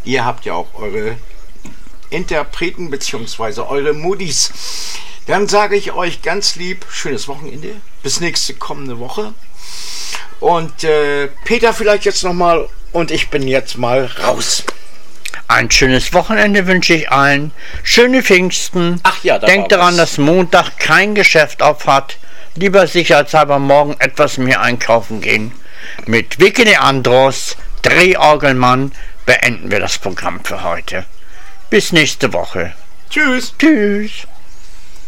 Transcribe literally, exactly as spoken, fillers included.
ihr habt ja auch eure Interpreten bzw. eure Moody's. Dann sage ich euch ganz lieb, schönes Wochenende, bis nächste kommende Woche. Und äh, Peter vielleicht jetzt nochmal und ich bin jetzt mal raus. Ein schönes Wochenende wünsche ich allen. Schöne Pfingsten. Ach ja, da Denkt daran, dass Montag kein Geschäft auf hat. Lieber sicherheitshalber morgen etwas mehr einkaufen gehen. Mit Vicky Leandros, Drehorgelmann, beenden wir das Programm für heute. Bis nächste Woche. Tschüss. Tschüss.